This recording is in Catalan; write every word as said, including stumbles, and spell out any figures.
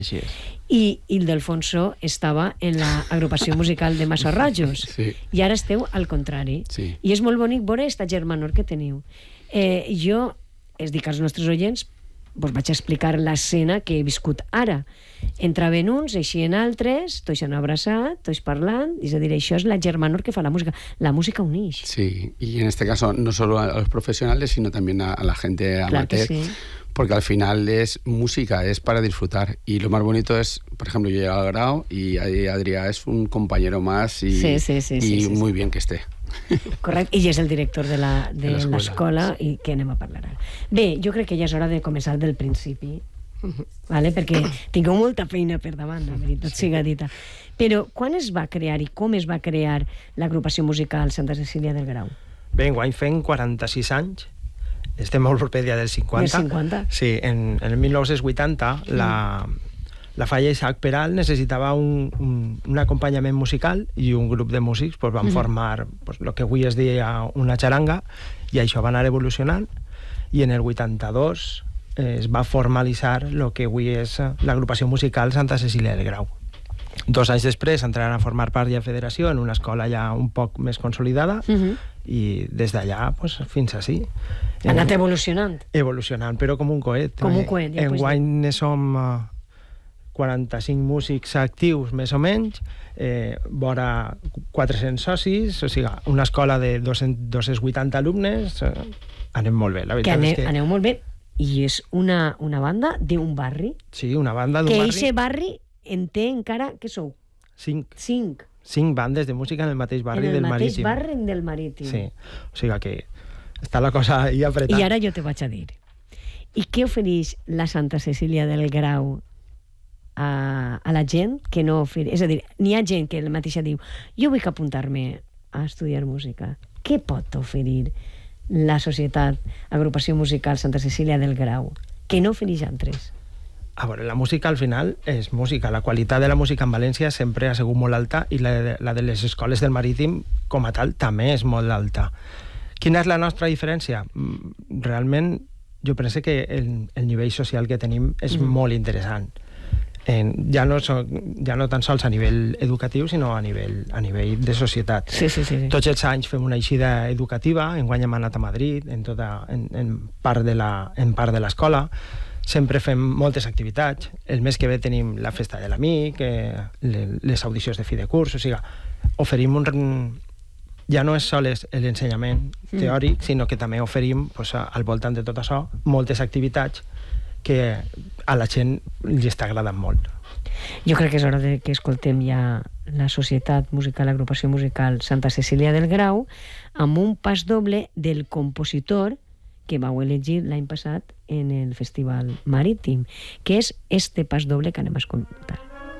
Així és. I Ildefonso estava en l'agrupació musical de Massarrojos. Sí. I ara esteu al contrari. Sí. I és molt bonic veure aquesta germanor que teniu. Eh, jo, es dic als nostres oients, vos vaig explicar l'escena que he viscut ara. Entraven uns, eixien altres, tots s'han abraçat, tots parlant, és a dir, això és la germanor que fa la música. La música uneix. Sí, y en este caso no solo a los profesionales, sino también a, a la gente Claro que amateur, sí. porque al final es música, es para disfrutar. Y lo más bonito es, por ejemplo, yo he llegado al grado y ahí Adrià es un compañero más y, Sí, sí, sí, y sí, sí, muy sí. bien que esté. Correcte, i és el director de la- de De l'escola. l'escola i que anem a parlar ara. Bé, jo crec que ja és hora de començar del principi, vale? Perquè tingueu molta feina per davant, la veritat siga dita. Però quan es va crear i com es va crear l'agrupació musical Santa Cecília del Grau? Bé, enguany fem quaranta-sis anys, estem molt proper ja dels cinquanta. Dels cinquanta? Sí, en, en el mil nou-cents vuitanta mm. la, la falla Isaac Peral necessitava un, un, un acompanyament musical i un grup de músics pues, van mm. formar pues, el que avui es deia una xaranga, i això va anar evolucionant, i en el vuitanta-dos eh, es va formalitzar el que avui és l'agrupació musical Santa Cecília del Grau. Dos anys després entraran a formar part de la federació en una escola ja un poc més consolidada, uh -huh. i des d'allà pues, fins així. Ha anat evolucionant. Evolucionant, però com un coet. Com un coet, ja Enguany ne som uh, quaranta-cinc músics actius, més o menys, eh, vora quatre-cents socis, o sigui, una escola de dos-cents vuitanta alumnes, eh, anem molt bé, la Que veritat aneu, és que... aneu molt bé. I és una, una banda d'un barri, Sí, una banda d'un que barri... eixe barri en té encara, què sou? Cinc, Cinc. cinc bandes de música en el mateix barri en el del mateix Marítim. barri del Marítim. Sí, o sigui que està la cosa ahí apretada. I ara jo te vaig a dir. I què ofereix la Santa Cecília del Grau a, a la gent que no ofereix? És a dir, n'hi ha gent que el mateixa diu jo vull apuntar-me a estudiar música. Què pot oferir la societat, agrupació musical Santa Cecília del Grau, que no ofereix altres? A veure, la música al final és música. La qualitat de la música en València sempre ha sigut molt alta, i la de, la de les escoles del Marítim com a tal també és molt alta. Quina és la nostra diferència? Realment jo penso que el, el nivell social que tenim és mm. molt interessant. En, ja, no so, ja no tan sols a nivell educatiu, sinó a nivell, a nivell de societat. Sí, sí, sí, sí. Tots els anys fem una eixida educativa, enguany hem anat a Madrid en, tota, en, en part de la, en part de l'escola. Sempre fem moltes activitats. El mes que ve tenim la festa de l'amic, eh, les audicions de fi de curs, o sigui, oferim un... Ja no és sols l'ensenyament teòric, mm. sinó que també oferim, pues, al voltant de tot això, moltes activitats que a la gent li està agradant molt. Jo crec que és hora de que escoltem ja la Societat Musical, l'agrupació musical Santa Cecília del Grau, amb un pas doble del compositor que vau elegir l'any passat en el Festival Marítim, que és este pas doble que anem a escoltar.